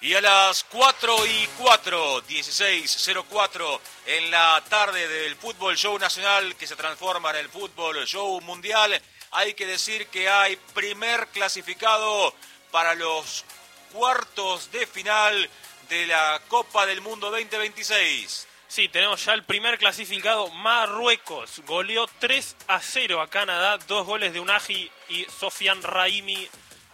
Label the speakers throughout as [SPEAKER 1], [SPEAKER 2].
[SPEAKER 1] Y a las 4:04, 16:04 en la tarde del Fútbol Show Nacional, que se transforma en el Fútbol Show Mundial, hay que decir que hay primer clasificado para los cuartos de final de la Copa del Mundo 2026.
[SPEAKER 2] Sí, tenemos ya el primer clasificado. Marruecos goleó 3-0 a Canadá, 2 goles de Unahi y Sofiane Raimi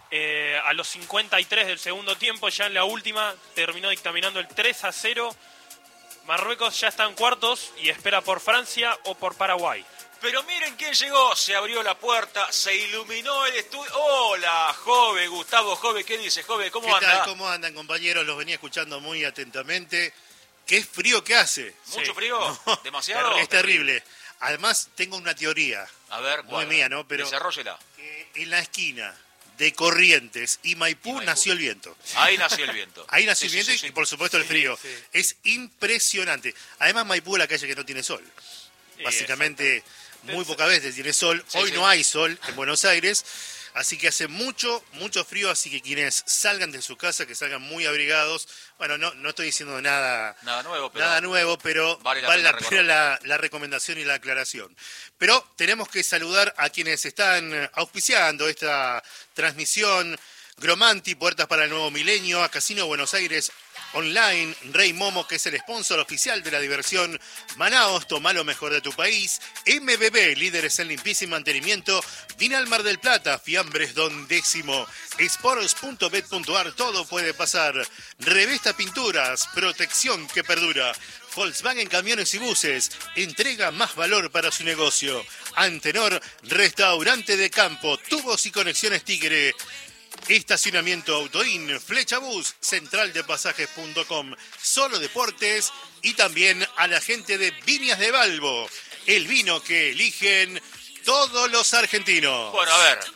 [SPEAKER 2] a los 53 del segundo tiempo. Ya en la última terminó dictaminando el 3-0. Marruecos ya está en cuartos y espera por Francia o por Paraguay.
[SPEAKER 1] Pero miren quién llegó, se abrió la puerta, se iluminó el estudio. Hola, Jove, Gustavo Jove, ¿qué dice, Jove? ¿Cómo anda?
[SPEAKER 3] ¿Qué tal? ¿Cómo andan, compañeros? Los venía escuchando muy atentamente. ¿Qué frío que hace?
[SPEAKER 1] ¿Mucho
[SPEAKER 2] Sí.
[SPEAKER 1] frío?
[SPEAKER 3] No,
[SPEAKER 1] ¿Demasiado?
[SPEAKER 3] es terrible. Además, tengo una teoría.
[SPEAKER 1] A ver,
[SPEAKER 3] Muy mía, ¿no? Pero
[SPEAKER 1] desarróllela.
[SPEAKER 3] en la esquina de Corrientes y Maipú, nació el viento.
[SPEAKER 1] Ahí nació el viento.
[SPEAKER 3] Ahí nació el
[SPEAKER 1] Sí,
[SPEAKER 3] viento
[SPEAKER 1] sí, sí.
[SPEAKER 3] y, por supuesto, el frío.
[SPEAKER 2] sí.
[SPEAKER 3] Es impresionante. Además, Maipú es la calle que no tiene sol. Básicamente, muy pocas veces tiene sol.
[SPEAKER 1] Sí,
[SPEAKER 3] Hoy
[SPEAKER 1] sí.
[SPEAKER 3] no hay sol en Buenos Aires. Así que hace mucho frío, así que quienes salgan de su casa, que salgan muy abrigados. Bueno, no estoy diciendo nada
[SPEAKER 1] nuevo, pero
[SPEAKER 3] vale
[SPEAKER 1] vale la
[SPEAKER 3] la
[SPEAKER 1] pena
[SPEAKER 3] pena la recomendación y la aclaración. Pero tenemos que saludar a quienes están auspiciando esta transmisión. Gromanti, Puertas para el Nuevo Milenio, a Casino Buenos Aires Online, Rey Momo, que es el sponsor oficial de la diversión, Manaos, toma lo mejor de tu país, MBB, líderes en limpieza y mantenimiento, Vinal Mar del Plata, Fiambres Don Décimo, Sports.bet.ar, todo puede pasar, Revesta Pinturas, protección que perdura, Volkswagen Camiones y Buses, entrega más valor para su negocio, Antenor, restaurante de campo, tubos y conexiones Tigre, Estacionamiento Autoin, Flecha Bus, centraldepasajes.com, Solo Deportes y también a la gente de Viñas de Balbo, el vino que eligen todos los argentinos.
[SPEAKER 1] Bueno, a ver,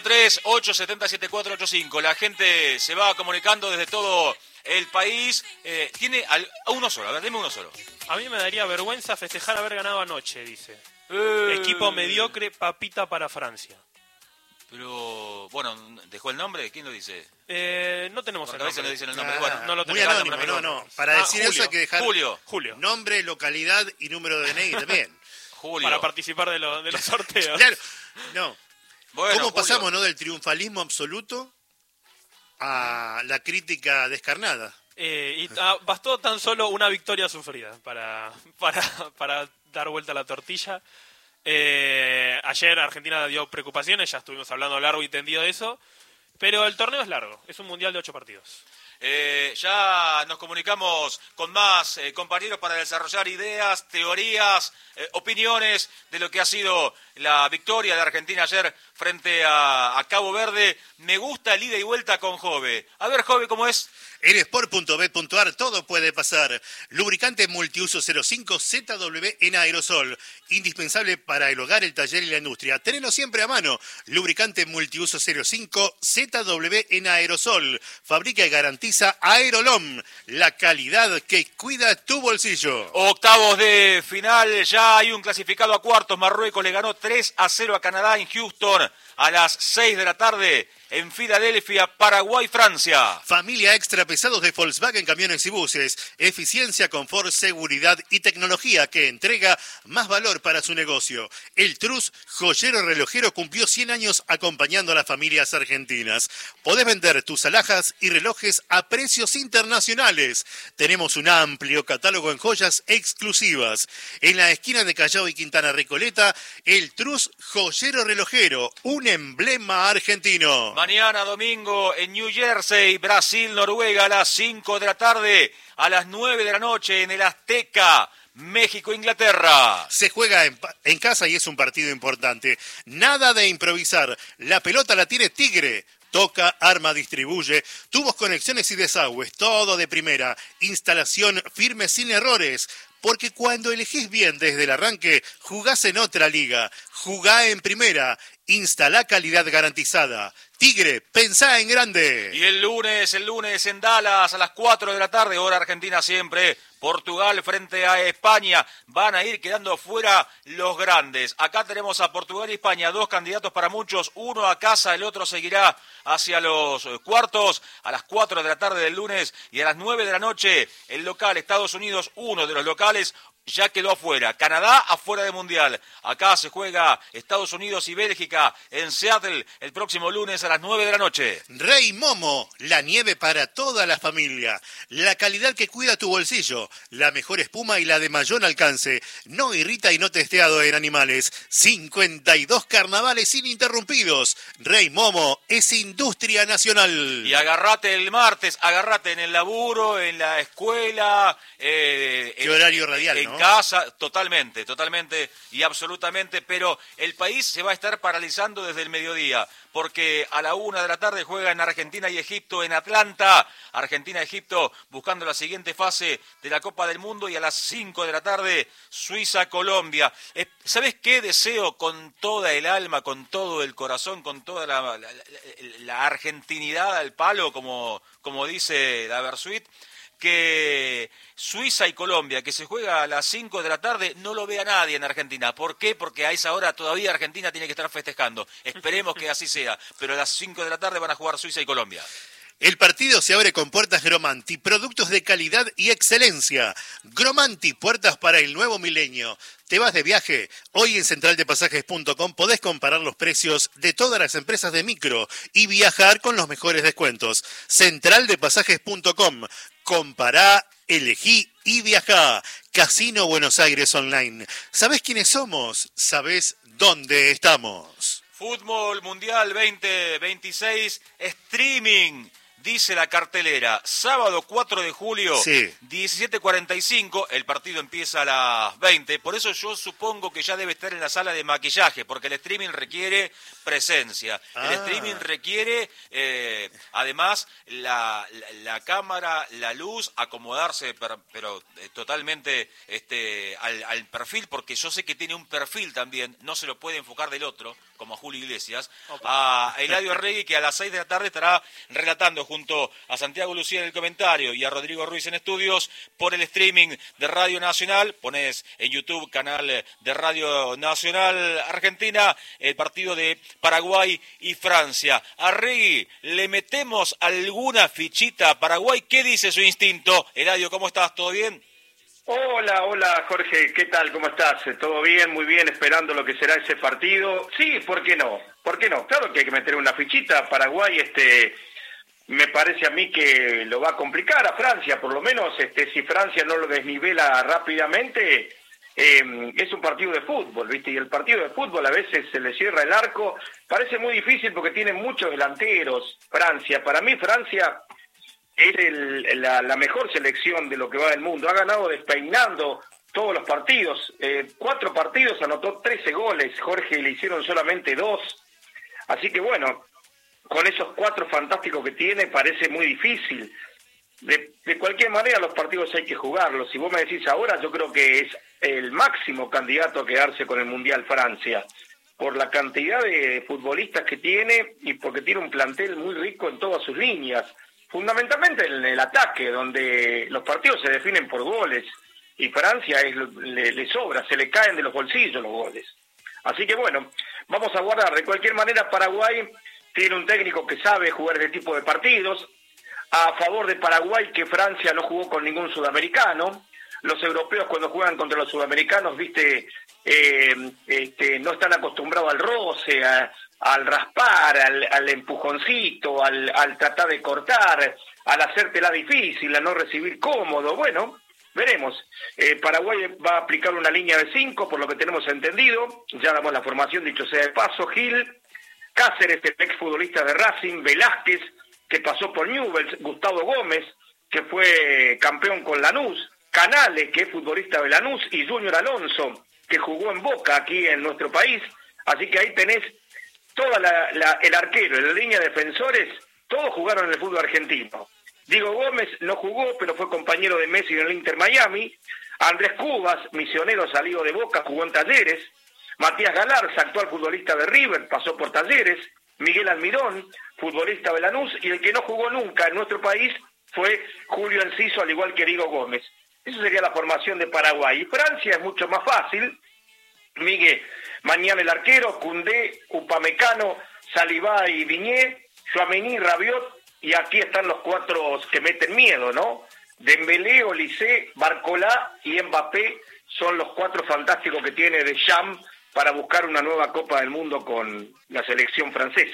[SPEAKER 1] 11-3-870-7485. La gente se va comunicando desde todo el país. Tiene uno solo, a ver, dime uno solo.
[SPEAKER 2] A mí me daría vergüenza festejar haber ganado anoche, dice. Equipo mediocre, papita para Francia.
[SPEAKER 1] Pero, bueno, ¿dejó el nombre? ¿Quién lo dice?
[SPEAKER 2] No tenemos
[SPEAKER 1] Porque
[SPEAKER 2] el
[SPEAKER 1] a veces
[SPEAKER 2] nombre.
[SPEAKER 1] le dicen el nombre. Bueno,
[SPEAKER 2] no lo
[SPEAKER 3] Muy
[SPEAKER 2] tenemos.
[SPEAKER 3] anónimo, no. Para decir
[SPEAKER 2] Julio.
[SPEAKER 3] eso hay que dejar
[SPEAKER 1] Julio.
[SPEAKER 3] nombre, localidad y número de DNI también.
[SPEAKER 1] Julio.
[SPEAKER 2] Para participar de los sorteos.
[SPEAKER 3] Claro, no.
[SPEAKER 1] Bueno,
[SPEAKER 3] ¿Cómo
[SPEAKER 1] Julio.
[SPEAKER 3] pasamos, no, del triunfalismo absoluto a la crítica descarnada?
[SPEAKER 2] Bastó tan solo una victoria sufrida para dar vuelta a la tortilla. Ayer Argentina dio preocupaciones, ya estuvimos hablando largo y tendido de eso, pero el torneo es largo, es un mundial de 8 partidos.
[SPEAKER 1] Ya nos comunicamos con más compañeros para desarrollar ideas, teorías, opiniones de lo que ha sido la victoria de Argentina ayer frente a Cabo Verde. Me gusta el ida y vuelta con Jove. A ver, Jove, ¿cómo es?
[SPEAKER 3] En sport.bet.ar todo puede pasar. Lubricante multiuso 05 ZW en aerosol. Indispensable para el hogar, el taller y la industria. Tenelo siempre a mano. Lubricante multiuso 05 ZW en aerosol. Fabrica y garantiza Aerolom. La calidad que cuida tu bolsillo.
[SPEAKER 1] Octavos de final, ya hay un clasificado a cuartos. Marruecos le ganó 3-0 a Canadá en Houston a las 6 de la tarde. En Filadelfia, Paraguay, Francia.
[SPEAKER 3] Familia extra pesados de Volkswagen Camiones y Buses. Eficiencia, confort, seguridad y tecnología que entrega más valor para su negocio. El Trus, joyero relojero, cumplió 100 años acompañando a las familias argentinas. Podés vender tus alhajas y relojes a precios internacionales. Tenemos un amplio catálogo en joyas exclusivas. En la esquina de Callao y Quintana Recoleta, el Trus, joyero relojero, un emblema argentino.
[SPEAKER 1] Mañana domingo en New Jersey, Brasil, Noruega a las 5 de la tarde, a las 9 de la noche en el Azteca, México, Inglaterra.
[SPEAKER 3] Se juega en casa y es un partido importante. Nada de improvisar. La pelota la tiene Tigre. Toca, arma, distribuye, tubos, conexiones y desagües, todo de primera. Instalación firme sin errores. Porque cuando elegís bien desde el arranque, jugás en otra liga. Jugá en primera. Instalá calidad garantizada. Tigre, pensá en grande.
[SPEAKER 1] Y el lunes en Dallas a las 4 de la tarde, hora argentina siempre, Portugal frente a España. Van a ir quedando fuera los grandes. Acá tenemos a Portugal y España, dos candidatos para muchos, uno a casa, el otro seguirá hacia los cuartos a las 4 de la tarde del lunes y a las 9 de la noche el local Estados Unidos, uno de los locales, ya quedó afuera. Canadá afuera del Mundial. Acá se juega Estados Unidos y Bélgica en Seattle el próximo lunes a las 9 de la noche.
[SPEAKER 3] Rey Momo, la nieve para toda la familia. La calidad que cuida tu bolsillo. La mejor espuma y la de mayor alcance. No irrita y no testeado en animales. 52 carnavales ininterrumpidos. Rey Momo es industria nacional.
[SPEAKER 1] Y agarrate el martes, agarrate en el laburo, en la escuela.
[SPEAKER 3] Qué horario radial, ¿no?
[SPEAKER 1] Casa, totalmente y absolutamente, pero el país se va a estar paralizando desde el mediodía, porque a la 1 de la tarde juegan Argentina y Egipto en Atlanta, Argentina-Egipto buscando la siguiente fase de la Copa del Mundo, y a las 5 de la tarde Suiza-Colombia. ¿Sabes qué deseo con toda el alma, con todo el corazón, con toda la argentinidad al palo, como dice la Versuit? Que Suiza y Colombia, que se juega a las 5 de la tarde, no lo vea nadie en Argentina. ¿Por qué? Porque a esa hora todavía Argentina tiene que estar festejando. Esperemos que así sea, pero a las 5 de la tarde van a jugar Suiza y Colombia.
[SPEAKER 3] El partido se abre con puertas Gromanti, productos de calidad y excelencia. Gromanti, puertas para el nuevo milenio. ¿Te vas de viaje? Hoy en centraldepasajes.com podés comparar los precios de todas las empresas de micro y viajar con los mejores descuentos. Centraldepasajes.com. Compará, elegí y viajá. Casino Buenos Aires Online. ¿Sabés quiénes somos? ¿Sabés dónde estamos?
[SPEAKER 1] Fútbol Mundial 2026, streaming, dice la cartelera. Sábado 4 de julio, sí. 17:45, el partido empieza a las 20. Por eso yo supongo que ya debe estar en la sala de maquillaje, porque el streaming requiere presencia. El streaming requiere, además, la cámara, la luz, acomodarse, pero totalmente al perfil, porque yo sé que tiene un perfil también, no se lo puede enfocar del otro, como a Julio Iglesias, a Eladio Arregui, que a las 6 de la tarde estará relatando junto a Santiago Lucía en el comentario y a Rodrigo Ruiz en estudios por el streaming de Radio Nacional. Ponés en YouTube, canal de Radio Nacional Argentina, el partido de Paraguay y Francia. Arregui, ¿le metemos alguna fichita a Paraguay? ¿Qué dice su instinto? Eladio, ¿cómo estás? ¿Todo bien?
[SPEAKER 4] Hola Jorge, ¿qué tal? ¿Cómo estás? ¿Todo bien? Muy bien, esperando lo que será ese partido. Sí, ¿por qué no? Claro que hay que meter una fichita. Paraguay, me parece a mí que lo va a complicar a Francia, por lo menos, si Francia no lo desnivela rápidamente, es un partido de fútbol, ¿viste? Y el partido de fútbol a veces se le cierra el arco, parece muy difícil porque tiene muchos delanteros, Francia. Para mí Francia es la mejor selección de lo que va del mundo. Ha ganado despeinando todos los partidos. 4 partidos, anotó 13 goles. Jorge, le hicieron solamente 2. Así que bueno, con esos 4 fantásticos que tiene, parece muy difícil. De cualquier manera, los partidos hay que jugarlos. Si vos me decís ahora, yo creo que es el máximo candidato a quedarse con el Mundial Francia, por la cantidad de futbolistas que tiene y porque tiene un plantel muy rico en todas sus líneas. Fundamentalmente en el ataque, donde los partidos se definen por goles, y Francia le sobra, se le caen de los bolsillos los goles. Así que bueno, vamos a guardar. De cualquier manera, Paraguay tiene un técnico que sabe jugar ese tipo de partidos. A favor de Paraguay, que Francia no jugó con ningún sudamericano. Los europeos, cuando juegan contra los sudamericanos, no están acostumbrados al roce, al raspar, al empujoncito, al tratar de cortar, al hacértela difícil, a no recibir cómodo. Bueno, veremos. Paraguay va a aplicar una línea de 5, por lo que tenemos entendido. Ya damos la formación, dicho sea de paso. Gil, Cáceres, el exfutbolista de Racing, Velázquez, que pasó por Newell's, Gustavo Gómez, que fue campeón con Lanús, Canales, que es futbolista de Lanús, y Junior Alonso, que jugó en Boca aquí en nuestro país. Así que ahí tenés toda el arquero, la línea de defensores, todos jugaron en el fútbol argentino. Diego Gómez no jugó, pero fue compañero de Messi en el Inter Miami. Andrés Cubas, misionero salido de Boca, jugó en Talleres. Matías Galarza, actual futbolista de River, pasó por Talleres. Miguel Almirón, futbolista de Lanús, y el que no jugó nunca en nuestro país fue Julio Enciso, al igual que Diego Gómez. Esa sería la formación de Paraguay. Y Francia es mucho más fácil. Miguel, mañana el arquero, Koundé, Upamecano, Saliba y Viñé, Tchouaméni, Rabiot, y aquí están los cuatro que meten miedo, ¿no? Dembélé, Olise, Barcola y Mbappé son los cuatro fantásticos que tiene Deschamps para buscar una nueva Copa del Mundo con la selección francesa.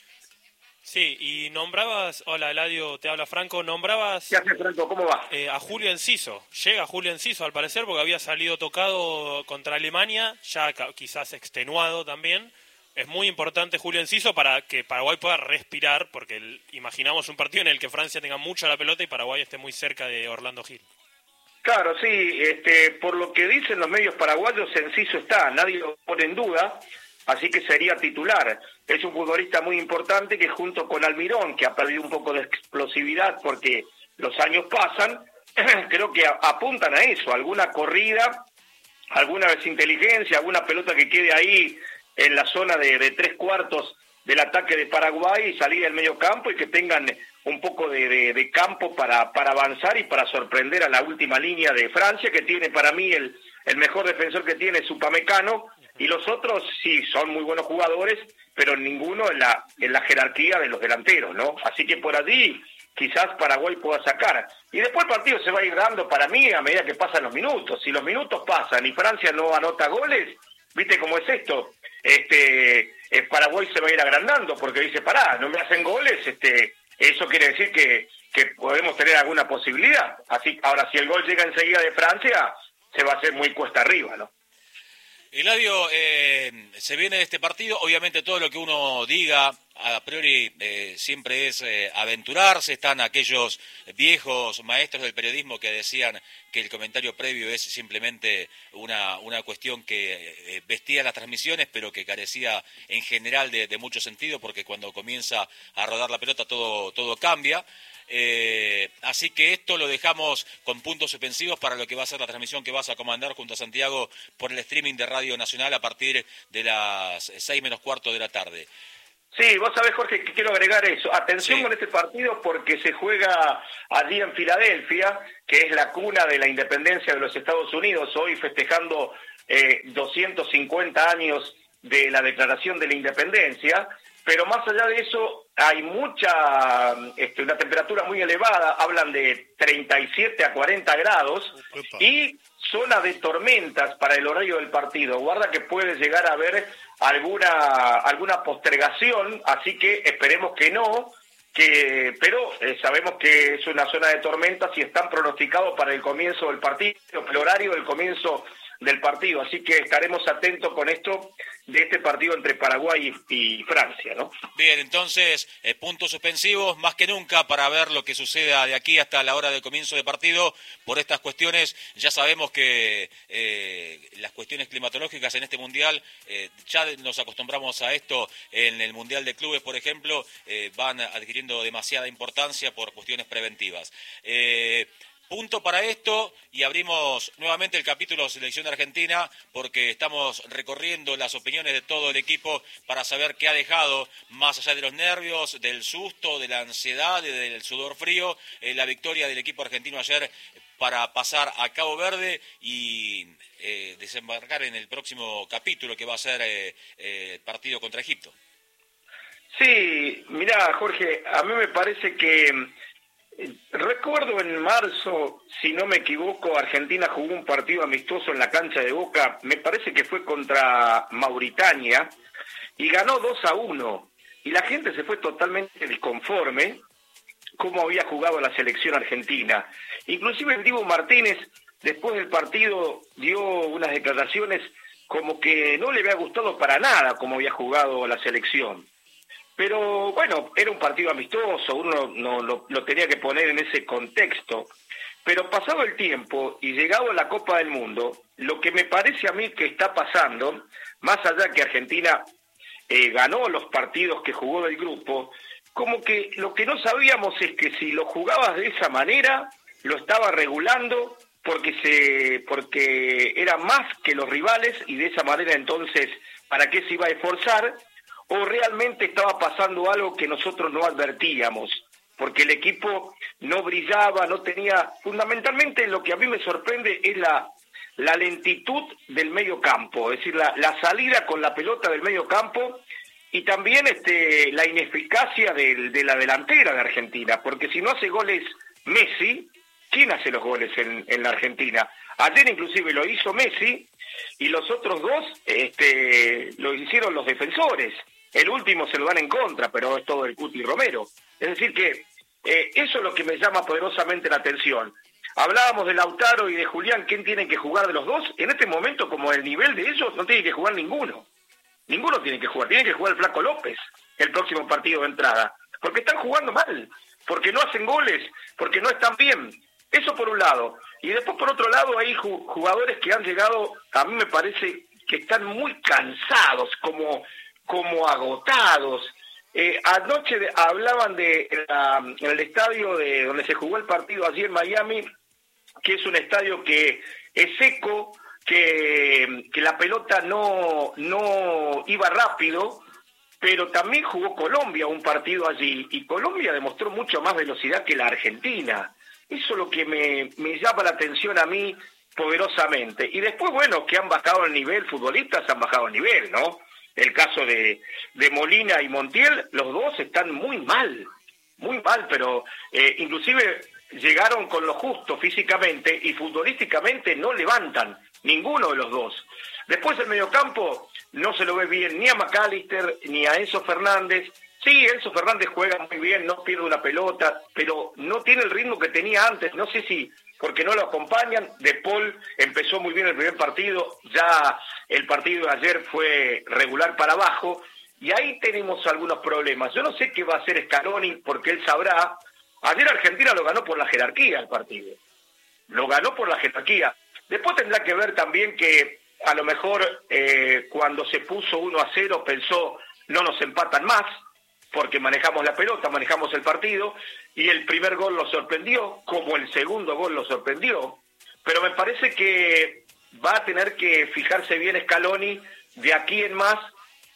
[SPEAKER 2] Sí, y nombrabas, hola Eladio, te habla Franco, nombrabas
[SPEAKER 4] ¿Qué hace, Franco? ¿Cómo va?
[SPEAKER 2] a Julio Enciso. Llega Julio Enciso al parecer porque había salido tocado contra Alemania, ya quizás extenuado también. Es muy importante Julio Enciso para que Paraguay pueda respirar, porque imaginamos un partido en el que Francia tenga mucho la pelota y Paraguay esté muy cerca de Orlando Gil.
[SPEAKER 4] Claro, sí, por lo que dicen los medios paraguayos, Enciso está, nadie lo pone en duda, así que sería titular. Es un futbolista muy importante que junto con Almirón, que ha perdido un poco de explosividad porque los años pasan, creo que apuntan a eso, alguna corrida, alguna desinteligencia, alguna pelota que quede ahí en la zona de tres cuartos del ataque de Paraguay y salir del medio campo y que tengan un poco de campo para avanzar y para sorprender a la última línea de Francia, que tiene para mí el mejor defensor que tiene es Upamecano, y los otros sí son muy buenos jugadores, pero ninguno en la jerarquía de los delanteros, ¿no? Así que por allí quizás Paraguay pueda sacar. Y después el partido se va a ir dando para mí a medida que pasan los minutos. Si los minutos pasan y Francia no anota goles, ¿viste cómo es esto? Paraguay se va a ir agrandando porque dice, pará, no me hacen goles, eso quiere decir que podemos tener alguna posibilidad. Así, ahora, si el gol llega enseguida de Francia, se va a hacer muy cuesta arriba, ¿no?
[SPEAKER 1] Eladio, se viene de este partido, obviamente todo lo que uno diga a priori siempre es aventurarse. Están aquellos viejos maestros del periodismo que decían que el comentario previo es simplemente una cuestión que vestía las transmisiones, pero que carecía en general de mucho sentido, porque cuando comienza a rodar la pelota todo cambia. Así que esto lo dejamos con puntos suspensivos para lo que va a ser la transmisión que vas a comandar junto a Santiago por el streaming de Radio Nacional a partir de las 6:15 de la tarde.
[SPEAKER 4] Sí, vos sabés, Jorge, que quiero agregar eso. Atención
[SPEAKER 1] Sí.
[SPEAKER 4] con este partido porque se juega allí en Filadelfia, que es la cuna de la independencia de los Estados Unidos, hoy festejando 250 años de la Declaración de la Independencia. Pero más allá de eso, hay una temperatura muy elevada, hablan de 37 a 40 grados, y zona de tormentas para el horario del partido. Guarda que puede llegar a haber alguna postergación, así que esperemos que no, pero sabemos que es una zona de tormentas y están pronosticados para el comienzo del partido, el horario del comienzo del partido, así que estaremos atentos con esto de este partido entre Paraguay y Francia, ¿no?
[SPEAKER 1] Bien, entonces, puntos suspensivos más que nunca para ver lo que suceda de aquí hasta la hora del comienzo de partido. Por estas cuestiones, ya sabemos que las cuestiones climatológicas en este Mundial, ya nos acostumbramos a esto en el Mundial de Clubes, por ejemplo, van adquiriendo demasiada importancia por cuestiones preventivas. Punto para esto y abrimos nuevamente el capítulo Selección de Argentina porque estamos recorriendo las opiniones de todo el equipo para saber qué ha dejado, más allá de los nervios, del susto, de la ansiedad, del sudor frío, la victoria del equipo argentino ayer para pasar a Cabo Verde y desembarcar en el próximo capítulo que va a ser el partido contra Egipto.
[SPEAKER 4] Sí, mirá, Jorge, a mí me parece que recuerdo en marzo, si no me equivoco, Argentina jugó un partido amistoso en la cancha de Boca, me parece que fue contra Mauritania, y ganó 2-1, y la gente se fue totalmente disconforme cómo había jugado la selección argentina. Inclusive el Dibu Martínez, después del partido, dio unas declaraciones como que no le había gustado para nada cómo había jugado la selección. Pero bueno, era un partido amistoso, uno no lo tenía que poner en ese contexto. Pero pasado el tiempo y llegado a la Copa del Mundo, lo que me parece a mí que está pasando, más allá que Argentina ganó los partidos que jugó del grupo, como que lo que no sabíamos es que si lo jugabas de esa manera, lo estaba regulando porque era más que los rivales y de esa manera entonces, ¿para qué se iba a esforzar? o realmente estaba pasando algo que nosotros no advertíamos, porque el equipo no brillaba, no tenía, fundamentalmente lo que a mí me sorprende es la lentitud del medio campo, es decir, la salida con la pelota del medio campo, y también la ineficacia de la delantera de Argentina, porque si no hace goles Messi, ¿quién hace los goles en la Argentina? Ayer inclusive lo hizo Messi, y los otros dos lo hicieron los defensores. El último se lo dan en contra, pero es todo el Cuti Romero. Es decir que eso es lo que me llama poderosamente la atención. Hablábamos de Lautaro y de Julián, ¿quién tienen que jugar de los dos? En este momento, como el nivel de ellos, no tiene que jugar ninguno. Ninguno tiene que jugar el Flaco López el próximo partido de entrada. Porque están jugando mal, porque no hacen goles, porque no están bien. Eso por un lado. Y después por otro lado hay jugadores que han llegado, a mí me parece que están muy cansados, como agotados. Anoche hablaban en el estadio donde se jugó el partido allí en Miami, que es un estadio que es seco, que la pelota no iba rápido, pero también jugó Colombia un partido allí, y Colombia demostró mucho más velocidad que la Argentina. Eso es lo que me llama la atención a mí poderosamente. Y después, bueno, que han bajado el nivel, futbolistas han bajado el nivel, ¿no? El caso de Molina y Montiel, los dos están muy mal, pero inclusive llegaron con lo justo físicamente y futbolísticamente no levantan, ninguno de los dos. Después el mediocampo no se lo ve bien ni a McAllister ni a Enzo Fernández. Sí, Enzo Fernández juega muy bien, no pierde una pelota, pero no tiene el ritmo que tenía antes. No sé si porque no lo acompañan. De Paul empezó muy bien el primer partido, ya el partido de ayer fue regular para abajo, y ahí tenemos algunos problemas. Yo no sé qué va a hacer Scaloni, porque él sabrá. Ayer Argentina lo ganó por la jerarquía el partido, lo ganó por la jerarquía. Después tendrá que ver también que a lo mejor cuando se puso 1-0 pensó, no nos empatan más, porque manejamos la pelota, manejamos el partido, y el primer gol lo sorprendió, como el segundo gol lo sorprendió. Pero me parece que va a tener que fijarse bien Scaloni de aquí en más,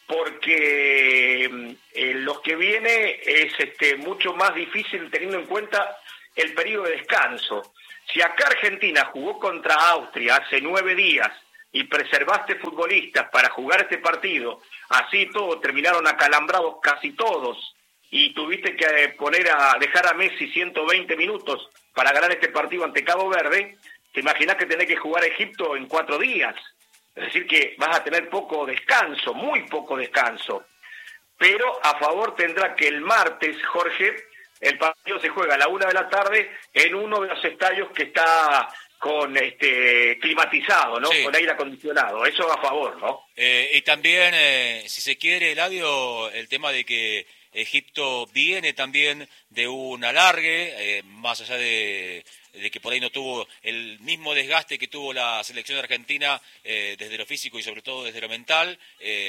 [SPEAKER 4] porque lo que viene es mucho más difícil teniendo en cuenta el periodo de descanso. Si acá Argentina jugó contra Austria hace 9 días y preservaste futbolistas para jugar este partido, así todo, terminaron acalambrados casi todos, y tuviste que dejar a Messi 120 minutos para ganar este partido ante Cabo Verde, te imaginás que tenés que jugar a Egipto en 4 días. Es decir que vas a tener poco descanso, muy poco descanso. Pero a favor tendrá que el martes, Jorge, el partido se juega a la 1 de la tarde en uno de los estadios que está con climatizado, ¿no? Sí. Con aire acondicionado. Eso a favor, ¿no?
[SPEAKER 1] Y también, si se quiere, Eladio, el tema de que Egipto viene también de un alargue, más allá de que por ahí no tuvo el mismo desgaste que tuvo la selección argentina desde lo físico y sobre todo desde lo mental,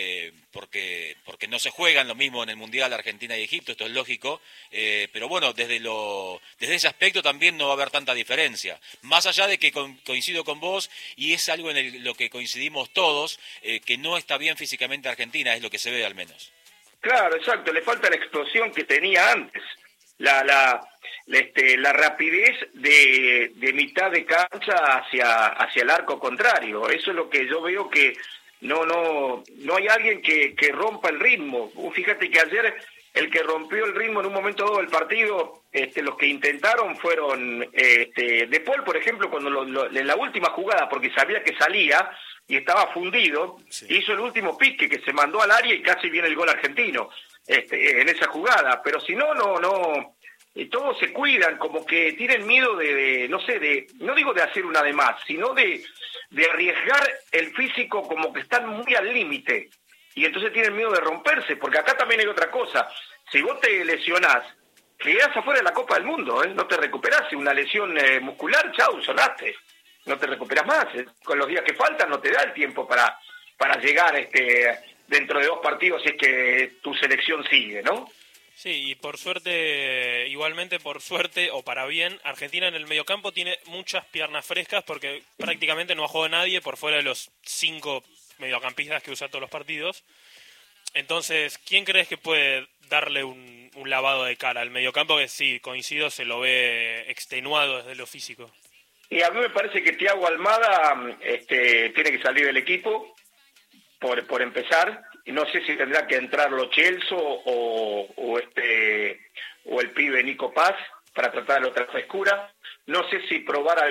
[SPEAKER 1] porque no se juegan lo mismo en el Mundial Argentina y Egipto, esto es lógico, pero bueno, desde ese aspecto también no va a haber tanta diferencia. Más allá de que coincido con vos, y es algo en lo que coincidimos todos, que no está bien físicamente Argentina, es lo que se ve al menos.
[SPEAKER 4] Claro, exacto, le falta la explosión que tenía antes, la rapidez de mitad de cancha hacia el arco contrario. Eso es lo que yo veo, que no hay alguien que rompa el ritmo. Fíjate que ayer el que rompió el ritmo en un momento dado del partido, los que intentaron fueron De Paul, por ejemplo, cuando en la última jugada, porque sabía que salía y estaba fundido, sí, hizo el último pique que se mandó al área y casi viene el gol argentino en esa jugada. Pero si no todos se cuidan, como que tienen miedo no digo de hacer una de más, sino de arriesgar el físico, como que están muy al límite, y entonces tienen miedo de romperse, porque acá también hay otra cosa. Si vos te lesionás, quedás afuera de la Copa del Mundo, no te recuperás. Si una lesión muscular, chau, sonaste, no te recuperás más. Con los días que faltan no te da el tiempo para llegar dentro de 2 partidos, si es que tu selección sigue, ¿no?
[SPEAKER 2] Sí, y por suerte, igualmente por suerte o para bien, Argentina en el mediocampo tiene muchas piernas frescas, porque prácticamente no ha jugado nadie por fuera de los 5 mediocampistas que usa todos los partidos. Entonces, ¿quién crees que puede darle un lavado de cara al mediocampo? Que sí, coincido, se lo ve extenuado desde lo físico.
[SPEAKER 4] Y a mí me parece que Thiago Almada tiene que salir del equipo, por empezar. Y no sé si tendrá que entrar Lo Celso o el pibe Nico Paz para tratar de otra frescura. No sé si probar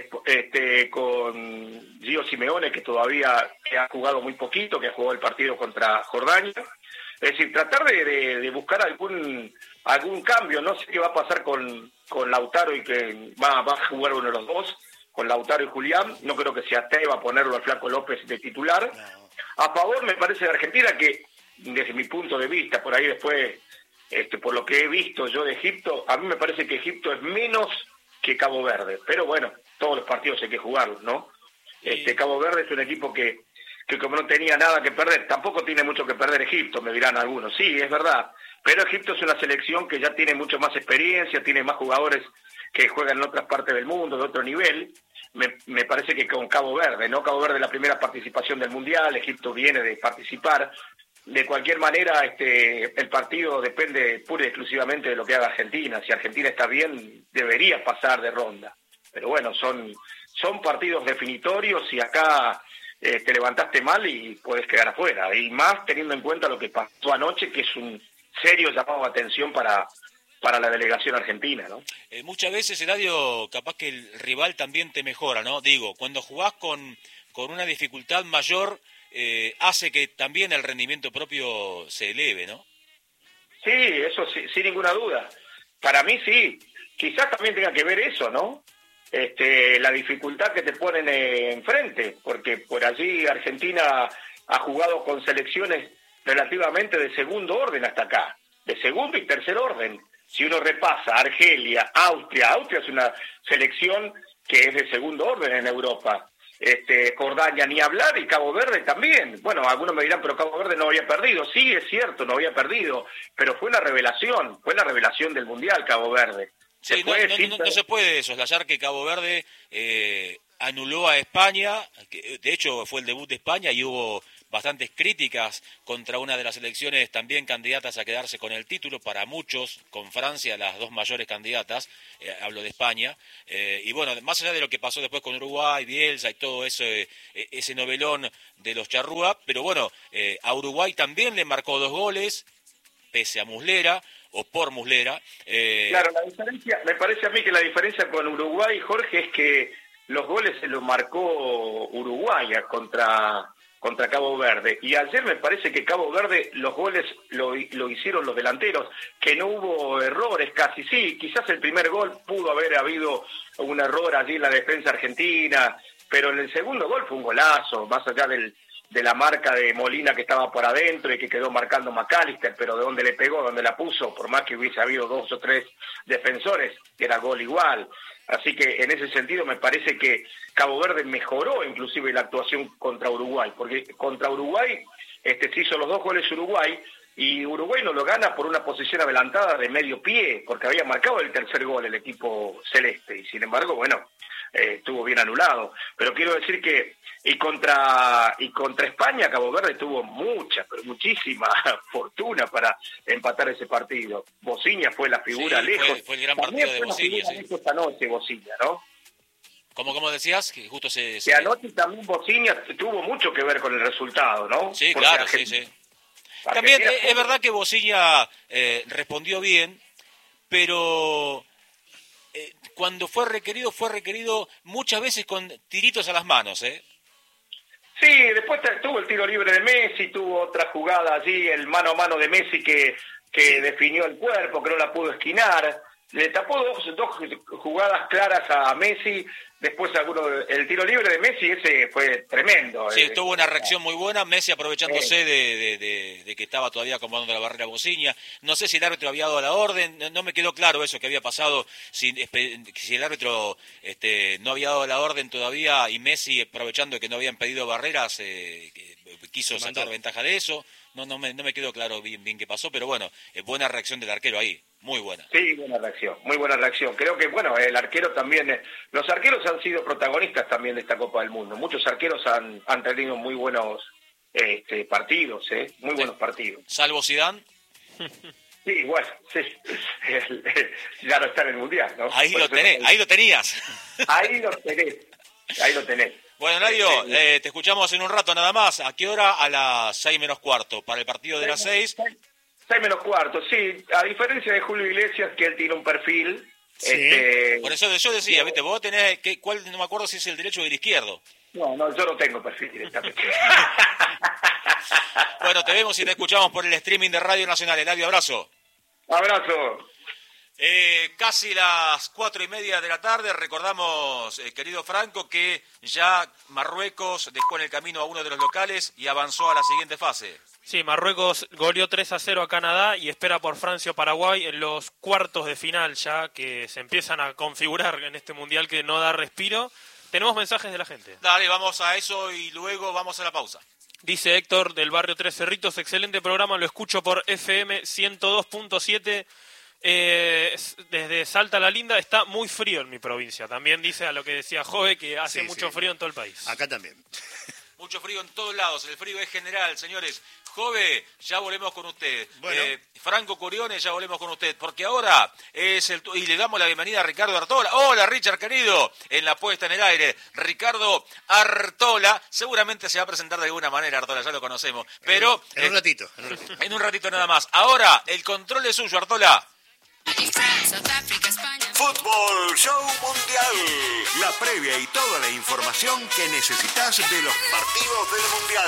[SPEAKER 4] con Gio Simeone, que todavía ha jugado muy poquito, que ha jugado el partido contra Jordania. Es decir, tratar de buscar algún cambio. No sé qué va a pasar con Lautaro y que va a jugar uno de los dos, con Lautaro y Julián. No creo que se atreva a ponerlo al Flaco López de titular. A favor me parece de Argentina, que desde mi punto de vista, por ahí después, por lo que he visto yo de Egipto, a mí me parece que Egipto es menos que Cabo Verde. Pero bueno, todos los partidos hay que jugarlos, ¿no? Cabo Verde es un equipo que como no tenía nada que perder, tampoco tiene mucho que perder Egipto, me dirán algunos. Sí, es verdad, pero Egipto es una selección que ya tiene mucho más experiencia, tiene más jugadores que juegan en otras partes del mundo, de otro nivel. Me parece que con Cabo Verde, ¿no? Cabo Verde es la primera participación del Mundial, Egipto viene de participar. De cualquier manera, el partido depende pura y exclusivamente de lo que haga Argentina. Si Argentina está bien, debería pasar de ronda. Pero bueno, son partidos definitorios y acá te levantaste mal y puedes quedar afuera. Y más teniendo en cuenta lo que pasó anoche, que es un serio llamado de atención para la delegación argentina, ¿no?
[SPEAKER 1] Muchas veces, Eladio, capaz que el rival también te mejora, ¿no? Digo, cuando jugás con una dificultad mayor, hace que también el rendimiento propio se eleve, ¿no?
[SPEAKER 4] Sí, eso sí, sin ninguna duda. Para mí sí. Quizás también tenga que ver eso, ¿no? La dificultad que te ponen enfrente, porque por allí Argentina ha jugado con selecciones relativamente de segundo orden hasta acá, de segundo y tercer orden. Si uno repasa Argelia, Austria es una selección que es de segundo orden en Europa. Jordania ni hablar, y Cabo Verde también. Bueno, algunos me dirán, pero Cabo Verde no había perdido. Sí, es cierto, no había perdido, pero fue la revelación del Mundial Cabo Verde.
[SPEAKER 1] Sí, no se puede soslayar que Cabo Verde anuló a España, que de hecho fue el debut de España y hubo bastantes críticas contra una de las selecciones también candidatas a quedarse con el título, para muchos, con Francia, las dos mayores candidatas, hablo de España, y bueno, más allá de lo que pasó después con Uruguay, Bielsa y todo ese novelón de los charrúa, pero bueno, a Uruguay también le marcó 2 goles, pese a Muslera, o por Muslera.
[SPEAKER 4] Claro, la diferencia, me parece a mí que la diferencia con Uruguay, Jorge, es que los goles se los marcó Uruguay contra Cabo Verde. Y ayer me parece que Cabo Verde los goles lo hicieron los delanteros, que no hubo errores casi. Sí, quizás el primer gol pudo haber habido un error allí en la defensa argentina, pero en el segundo gol fue un golazo, más allá de la marca de Molina que estaba por adentro y que quedó marcando McAllister, pero de donde le pegó, donde la puso, por más que hubiese habido 2 o 3 defensores, era gol igual. Así que en ese sentido me parece que Cabo Verde mejoró inclusive la actuación contra Uruguay, porque contra Uruguay se hizo los 2 goles Uruguay, y Uruguay no lo gana por una posición adelantada de medio pie, porque había marcado el tercer gol el equipo celeste, y sin embargo, bueno, estuvo bien anulado. Pero quiero decir que y contra España Cabo Verde tuvo muchísima fortuna para empatar ese partido. Bociña fue la figura,
[SPEAKER 1] sí,
[SPEAKER 4] lejos.
[SPEAKER 1] Fue el gran partido de Bociña, sí.
[SPEAKER 4] Esta noche Bociña, ¿no?
[SPEAKER 1] Como decías, que justo
[SPEAKER 4] que anoche también Bociña tuvo mucho que ver con el resultado, ¿no?
[SPEAKER 1] Sí,
[SPEAKER 4] porque
[SPEAKER 1] claro, sí. También es verdad que Bociña respondió bien, pero cuando fue requerido muchas veces con tiritos a las manos, ¿eh?
[SPEAKER 4] Sí, después tuvo el tiro libre de Messi, tuvo otra jugada allí, el mano a mano de Messi que definió el cuerpo, que no la pudo esquinar. Le tapó dos jugadas claras a Messi. Después el tiro libre de Messi, ese fue tremendo.
[SPEAKER 1] Sí, tuvo una reacción muy buena, Messi aprovechándose de que estaba todavía acomodando la barrera Bociña. No sé si el árbitro había dado la orden, no me quedó claro eso que había pasado, si el árbitro no había dado la orden todavía y Messi, aprovechando que no habían pedido barreras, quiso sacar ventaja de eso. No me quedó claro bien qué pasó, pero bueno, buena reacción del arquero ahí. Muy buena.
[SPEAKER 4] Sí, muy buena reacción. Creo que, bueno, el arquero también, los arqueros han sido protagonistas también de esta Copa del Mundo. Muchos arqueros han tenido muy buenos partidos, muy buenos partidos.
[SPEAKER 1] Salvo Zidane.
[SPEAKER 4] Sí, bueno, ya no está en el Mundial, ¿no?
[SPEAKER 1] Ahí lo tenés, ahí lo tenías.
[SPEAKER 4] Ahí lo tenés.
[SPEAKER 1] Bueno, Nadio, te escuchamos en un rato nada más. ¿A qué hora? A las 6:15, para el partido de las 6.
[SPEAKER 4] 6:15, sí. A diferencia de Julio Iglesias, que él tiene un perfil...
[SPEAKER 3] Sí.
[SPEAKER 1] Por eso yo decía, ¿viste? Vos tenés, ¿cuál? No me acuerdo si es el derecho o el izquierdo.
[SPEAKER 4] No, yo no tengo perfil directamente.
[SPEAKER 1] Bueno, te vemos y te escuchamos por el streaming de Radio Nacional. Eladio, abrazo.
[SPEAKER 4] Abrazo.
[SPEAKER 1] Casi las 4:30 de la tarde. Recordamos, querido Franco, que ya Marruecos dejó en el camino a uno de los locales y avanzó a la siguiente fase.
[SPEAKER 2] Sí, Marruecos goleó 3-0 a Canadá y espera por Francia o Paraguay en los cuartos de final ya, que se empiezan a configurar en este mundial que no da respiro. Tenemos mensajes de la gente.
[SPEAKER 1] Dale, vamos a eso y luego vamos a la pausa.
[SPEAKER 2] Dice Héctor del barrio Tres Cerritos, excelente programa, lo escucho por FM 102.7. Desde Salta la Linda, está muy frío en mi provincia. También dice a lo que decía Jove que hace mucho frío en todo el país.
[SPEAKER 3] Acá también.
[SPEAKER 1] Mucho frío en todos lados, el frío es general, señores. Jove, ya volvemos con usted.
[SPEAKER 3] Bueno.
[SPEAKER 1] Franco Curione, ya volvemos con usted. Porque ahora y le damos la bienvenida a Ricardo Artola. Hola, Richard, querido. En la puesta en el aire, Ricardo Artola. Seguramente se va a presentar de alguna manera, Artola, ya lo conocemos. Pero
[SPEAKER 3] En un ratito.
[SPEAKER 1] en un ratito nada más. Ahora, el control es suyo, Artola.
[SPEAKER 5] Fútbol Show Mundial. La previa y toda la información que necesitas de los partidos del Mundial.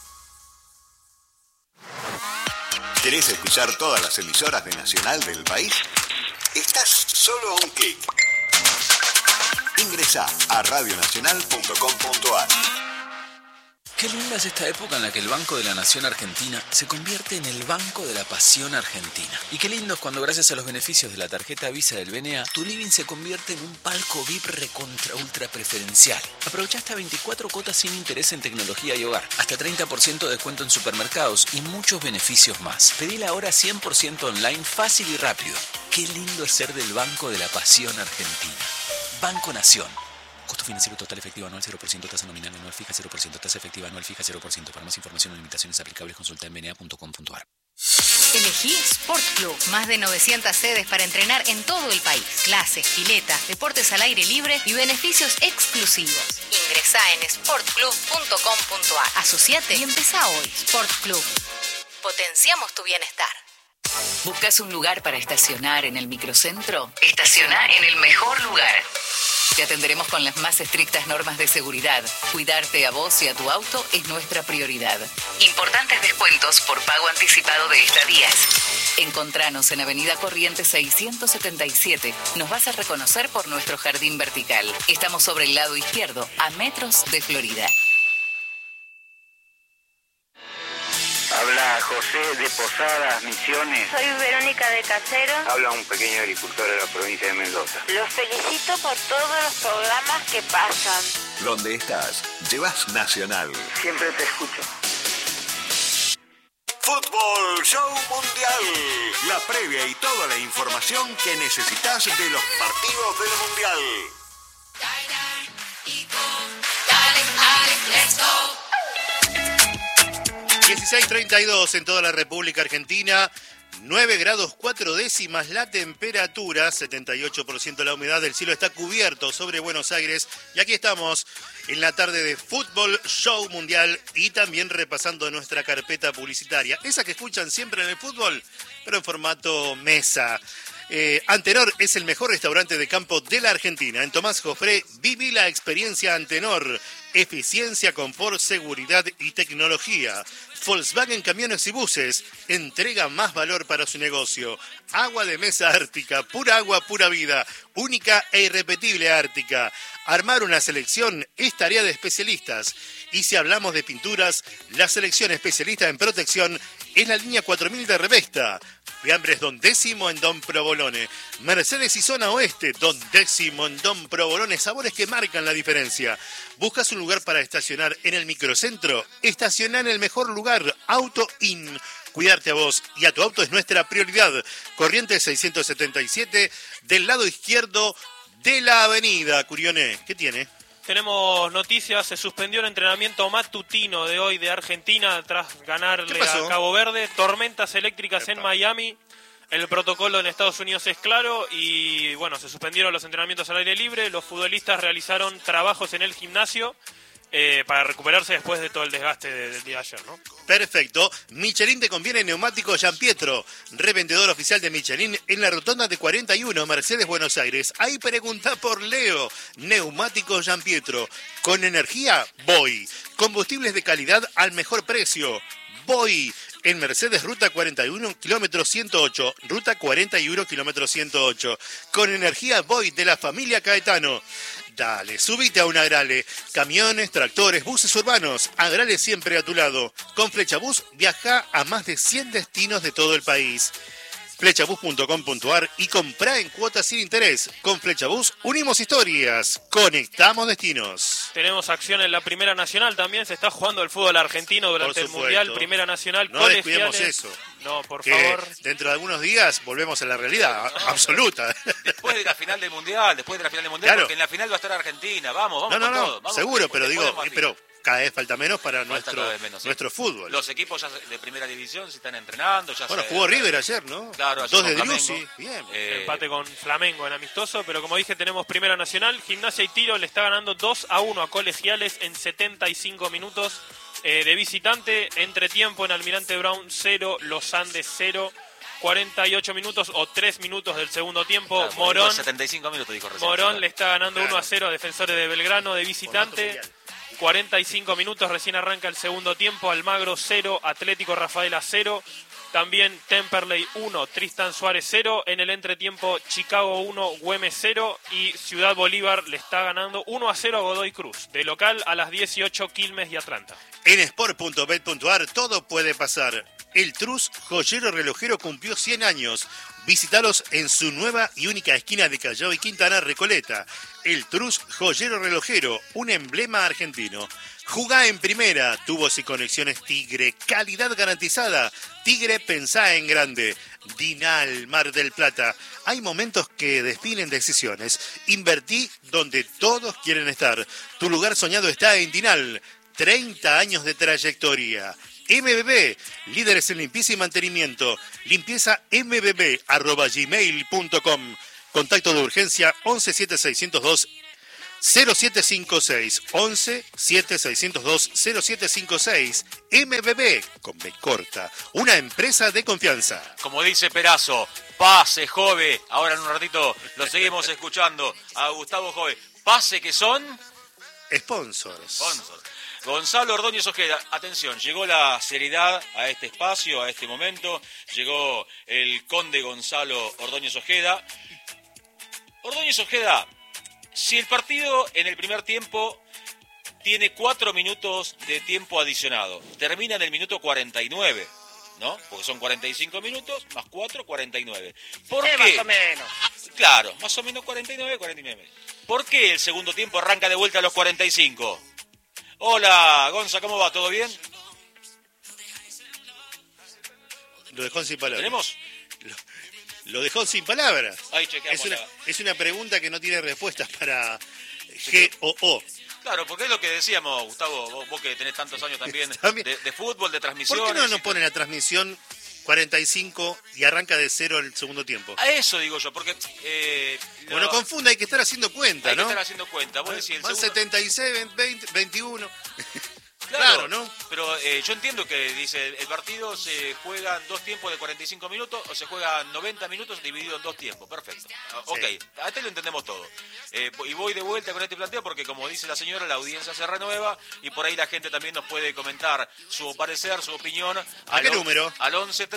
[SPEAKER 5] ¿Querés escuchar todas las emisoras de Nacional del país? Estás solo a un clic. Ingresá a radionacional.com.ar.
[SPEAKER 6] Qué linda es esta época en la que el Banco de la Nación Argentina se convierte en el Banco de la Pasión Argentina. Y qué lindo es cuando gracias a los beneficios de la tarjeta Visa del BNA, tu living se convierte en un palco VIP recontra ultra preferencial. Aprovecha hasta 24 cuotas sin interés en tecnología y hogar, hasta 30% de descuento en supermercados y muchos beneficios más. Pedila ahora 100% online, fácil y rápido. Qué lindo es ser del Banco de la Pasión Argentina. Banco Nación. Costo financiero total efectivo anual 0%, tasa nominal anual fija 0%, tasa efectiva anual fija 0%. Para más información o limitaciones aplicables, consulta en bna.com.ar.
[SPEAKER 7] Elegí Sport Club. Más de 900 sedes para entrenar en todo el país. Clases, piletas, deportes al aire libre y beneficios exclusivos. Ingresá en sportclub.com.ar. Asociate y empezá hoy. Sport Club. Potenciamos tu bienestar.
[SPEAKER 8] ¿Buscas un lugar para estacionar en el microcentro? Estaciona en el mejor lugar. Te atenderemos con las más estrictas normas de seguridad. Cuidarte a vos y a tu auto es nuestra prioridad. Importantes descuentos por pago anticipado de estadías. Encontranos en Avenida Corrientes 677. Nos vas a reconocer por nuestro jardín vertical. Estamos sobre el lado izquierdo, a metros de Florida.
[SPEAKER 9] Habla José de Posadas, Misiones.
[SPEAKER 10] Soy Verónica de Casero.
[SPEAKER 9] Habla un pequeño agricultor de la provincia de Mendoza.
[SPEAKER 10] Los felicito por todos los programas que pasan.
[SPEAKER 5] Donde estás, llevas Nacional.
[SPEAKER 9] Siempre te escucho.
[SPEAKER 5] Fútbol Show Mundial. La previa y toda la información que necesitas de los partidos del Mundial.
[SPEAKER 3] 16:32 en toda la República Argentina, 9 grados 4 décimas la temperatura, 78% la humedad, el cielo está cubierto sobre Buenos Aires y aquí estamos en la tarde de Fútbol Show Mundial y también repasando nuestra carpeta publicitaria, esa que escuchan siempre en el fútbol, pero en formato mesa. Antenor es el mejor restaurante de campo de la Argentina. En Tomás Jofré, viví la experiencia Antenor. Eficiencia, confort, seguridad y tecnología. Volkswagen Camiones y Buses. Entrega más valor para su negocio. Agua de mesa Ártica. Pura agua, pura vida. Única e irrepetible Ártica. Armar una selección es tarea de especialistas. Y si hablamos de pinturas, la selección especialista en protección es la línea 4000 de Revesta. Fiambres Don Décimo en Don Provolone. Mercedes y Zona Oeste, Don Décimo en Don Provolone. Sabores que marcan la diferencia. ¿Buscas un lugar para estacionar en el microcentro? Estaciona en el mejor lugar, Auto In. Cuidarte a vos y a tu auto es nuestra prioridad. Corrientes 677, del lado izquierdo de la avenida. Curione, ¿qué tiene?
[SPEAKER 2] Tenemos noticias, se suspendió el entrenamiento matutino de hoy de Argentina tras ganarle a Cabo Verde. Tormentas eléctricas en Miami. El protocolo en Estados Unidos es claro y bueno, se suspendieron los entrenamientos al aire libre. Los futbolistas realizaron trabajos en el gimnasio para recuperarse después de todo el desgaste del día de ayer, ¿no?
[SPEAKER 3] Perfecto. Michelin te conviene neumáticos Gianpietro, revendedor oficial de Michelin en la rotonda de 41, Mercedes, Buenos Aires. Ahí pregunta por Leo. Neumáticos Gianpietro. Con energía, voy. Combustibles de calidad al mejor precio. Voy. En Mercedes, ruta 41, kilómetro 108. Ruta 41, kilómetro 108. Con energía, voy de la familia Caetano. Dale, subite a un Agrale. Camiones, tractores, buses urbanos. Agrale siempre a tu lado. Con Flechabús viaja a más de 100 destinos de todo el país. Flechabús.com.ar y comprá en cuotas sin interés. Con Flechabús unimos historias, conectamos destinos.
[SPEAKER 2] Tenemos acción en la Primera Nacional también. Se está jugando el fútbol argentino durante el Mundial. Primera Nacional,
[SPEAKER 3] no descuidemos eso.
[SPEAKER 2] No, por favor.
[SPEAKER 3] Dentro de algunos días volvemos a la realidad absoluta.
[SPEAKER 1] Después de la final del Mundial,
[SPEAKER 3] claro.
[SPEAKER 1] Porque en la final va a estar Argentina. Vamos
[SPEAKER 3] no,
[SPEAKER 1] con todo. Vamos
[SPEAKER 3] seguro,
[SPEAKER 1] con,
[SPEAKER 3] pero digo, cada vez falta menos para nuestro fútbol.
[SPEAKER 1] Los equipos ya de primera división se están entrenando.
[SPEAKER 3] Jugó River ayer, ¿no?
[SPEAKER 1] Claro, ayer
[SPEAKER 3] 2 de
[SPEAKER 1] Flamengo.
[SPEAKER 3] Driussi, bien.
[SPEAKER 2] Empate con Flamengo en amistoso, pero como dije, tenemos Primera Nacional. Gimnasia y Tiro le está ganando 2-1 a Colegiales en 75 minutos de visitante. Entretiempo en Almirante Brown 0, Los Andes 0. 48 minutos o 3 minutos del segundo tiempo.
[SPEAKER 1] Claro,
[SPEAKER 2] Morón
[SPEAKER 1] 75 minutos, dijo recién.
[SPEAKER 2] Morón le está ganando 1-0 a Defensores de Belgrano de visitante. 45 minutos, recién arranca el segundo tiempo. Almagro 0, Atlético Rafaela 0. También Temperley 1, Tristan Suárez 0. En el entretiempo, Chicago 1, Güemes 0. Y Ciudad Bolívar le está ganando 1-0 a Godoy Cruz. De local a las 18, Quilmes y Atlanta.
[SPEAKER 3] En sport.bet.ar todo puede pasar. El Trus Joyero Relojero cumplió 100 años. Visítalos en su nueva y única esquina de Callao y Quintana, Recoleta. El Trus Joyero Relojero, un emblema argentino. Jugá en primera, tubos y conexiones Tigre, calidad garantizada. Tigre, pensá en grande. Dinal, Mar del Plata. Hay momentos que definen decisiones. Invertí donde todos quieren estar. Tu lugar soñado está en Dinal. 30 años de trayectoria. MBB, líderes en limpieza y mantenimiento. Limpieza mbb@gmail.com. Contacto de urgencia 11 7602 0756. 11 7602 0756. MBB, con B corta. Una empresa de confianza.
[SPEAKER 1] Como dice Perazo, pase, Jove. Ahora en un ratito lo seguimos escuchando a Gustavo Jove. Pase que son...
[SPEAKER 3] Sponsors.
[SPEAKER 1] Gonzalo Ordóñez Ojeda, atención, llegó la seriedad a este espacio, a este momento, llegó el conde Gonzalo Ordóñez Ojeda. Ordóñez Ojeda, si el partido en el primer tiempo tiene 4 minutos de tiempo adicionado, termina en el minuto 49, ¿no? Porque son 45 minutos, más 4, 49. ¿Por qué?
[SPEAKER 11] Más o menos.
[SPEAKER 1] Claro, más o menos 49. ¿Por qué el segundo tiempo arranca de vuelta a los 45? Hola, Gonza, ¿cómo va? ¿Todo bien?
[SPEAKER 3] Lo dejó sin palabras.
[SPEAKER 1] ¿Tenemos?
[SPEAKER 3] Lo dejó sin palabras.
[SPEAKER 1] Ahí chequeamos.
[SPEAKER 3] Es una pregunta que no tiene respuestas para G o O.
[SPEAKER 1] Claro, porque es lo que decíamos, Gustavo, vos que tenés tantos años también de fútbol, de transmisiones.
[SPEAKER 3] ¿Por qué no nos ponen la transmisión 45 y arranca de 0 el segundo tiempo?
[SPEAKER 1] A eso digo yo, porque...
[SPEAKER 3] Bueno, confunda, hay que estar haciendo cuenta, ¿no?
[SPEAKER 1] Hay que estar haciendo cuenta. Vos decís,
[SPEAKER 3] van 76, 20, 21...
[SPEAKER 1] Claro,
[SPEAKER 3] ¿no?
[SPEAKER 1] Pero yo entiendo que dice, el partido se juega en 2 tiempos de 45 minutos o se juega 90 minutos dividido en 2 tiempos. Perfecto. Ok, hasta lo entendemos todo. Y voy de vuelta con este planteo porque, como dice la señora, la audiencia se renueva y por ahí la gente también nos puede comentar su parecer, su opinión.
[SPEAKER 3] ¿A qué número?
[SPEAKER 1] Al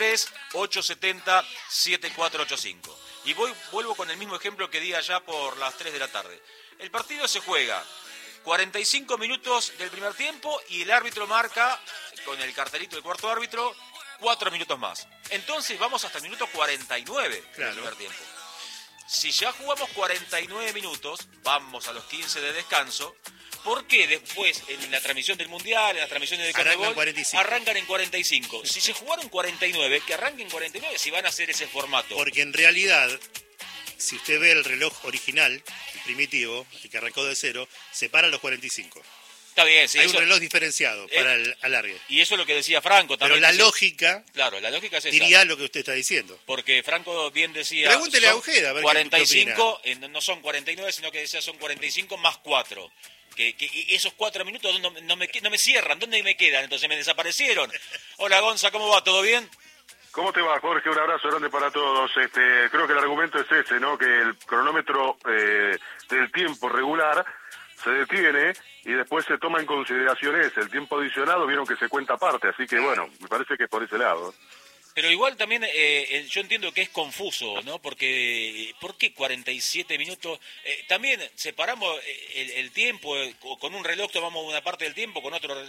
[SPEAKER 1] 11-3-870-7485. Y vuelvo con el mismo ejemplo que di allá por las 3 de la tarde. El partido se juega 45 minutos del primer tiempo y el árbitro marca, con el cartelito del cuarto árbitro, 4 minutos más. Entonces vamos hasta el minuto 49 del primer tiempo. Si ya jugamos 49 minutos, vamos a los 15 de descanso. ¿Por qué después en la transmisión del Mundial, en las transmisiones de Conmebol, arrancan en 45? Si se jugaron 49, que arranquen 49 si van a hacer ese formato.
[SPEAKER 3] Porque en realidad si usted ve el reloj original, el primitivo, el que arrancó de cero, se para a los 45.
[SPEAKER 1] Está bien, sí.
[SPEAKER 3] Hay
[SPEAKER 1] eso,
[SPEAKER 3] un reloj diferenciado para el alargue.
[SPEAKER 1] y eso es lo que decía Franco también.
[SPEAKER 3] Pero la lógica,
[SPEAKER 1] claro, la lógica es esa.
[SPEAKER 3] diría lo que usted está diciendo.
[SPEAKER 1] Porque Franco bien decía...
[SPEAKER 3] Pregúntele a
[SPEAKER 1] son
[SPEAKER 3] Ojeda, a ver
[SPEAKER 1] 45, no son 49, sino que decía son 45 más 4. Que esos 4 minutos no me cierran, ¿dónde me quedan? Entonces me desaparecieron. Hola Gonza, ¿cómo va? ¿Todo bien?
[SPEAKER 11] ¿Cómo te va, Jorge? Un abrazo grande para todos. Creo que el argumento es ese, ¿no? Que el cronómetro del tiempo regular se detiene y después se toma en consideración el tiempo adicionado, vieron que se cuenta aparte, así que bueno, me parece que es por ese lado.
[SPEAKER 1] Pero igual también yo entiendo que es confuso, ¿no? Porque ¿por qué 47 minutos? También separamos el tiempo, con un reloj tomamos una parte del tiempo, con otro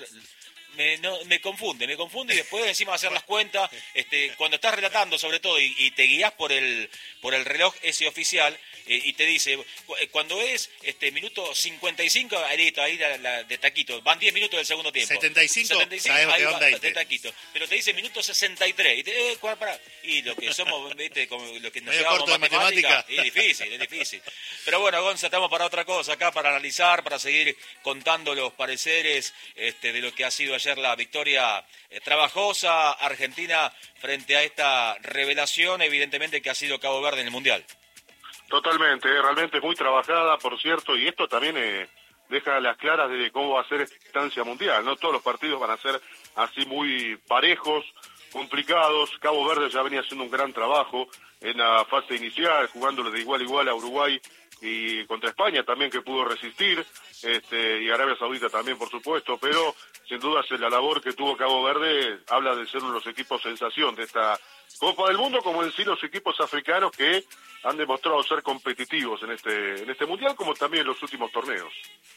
[SPEAKER 1] me confunde y después encima hacer las cuentas, cuando estás relatando sobre todo y te guías por el reloj ese oficial, y te dice, cuando es minuto 55, ahí de taquito, van 10 minutos del segundo tiempo.
[SPEAKER 3] 75 sabemos
[SPEAKER 1] ahí
[SPEAKER 3] que van
[SPEAKER 1] va
[SPEAKER 3] 20.
[SPEAKER 1] de taquito. Pero te dice minuto 63, y te pará. Y lo que somos, ¿viste? Como lo que nos llevamos matemática, es difícil. Pero bueno, Gonza, estamos para otra cosa acá, para analizar, para seguir contando los pareceres de lo que ha sido ayer la victoria trabajosa argentina frente a esta revelación, evidentemente, que ha sido Cabo Verde en el Mundial.
[SPEAKER 11] Totalmente, realmente muy trabajada, por cierto, y esto también deja las claras de cómo va a ser esta instancia mundial, ¿no? Todos los partidos van a ser así muy parejos, complicados. Cabo Verde ya venía haciendo un gran trabajo en la fase inicial, jugándole de igual a igual a Uruguay y contra España también, que pudo resistir, y Arabia Saudita también, por supuesto, pero sin duda la labor que tuvo Cabo Verde habla de ser uno de los equipos sensación de esta Copa del Mundo, como en sí los equipos africanos que han demostrado ser competitivos en este Mundial, como también en los últimos torneos.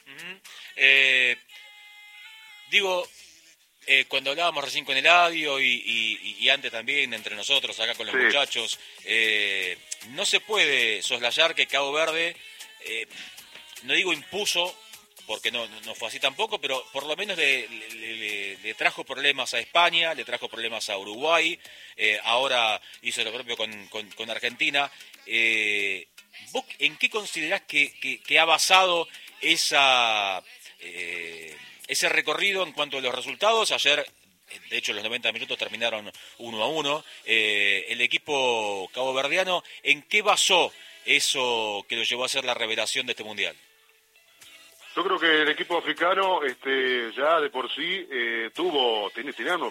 [SPEAKER 1] Cuando hablábamos recién con Eladio y antes también entre nosotros acá con los muchachos, no se puede soslayar que Cabo Verde, no digo impuso, porque no fue así tampoco, pero por lo menos le trajo problemas a España, le trajo problemas a Uruguay, ahora hizo lo propio con Argentina. ¿Vos en qué considerás que ha basado ese recorrido en cuanto a los resultados? Ayer, de hecho, los 90 minutos terminaron 1-1. El equipo caboverdiano, ¿en qué basó eso que lo llevó a ser la revelación de este Mundial?
[SPEAKER 11] Yo creo que el equipo africano ya de por sí tenía unos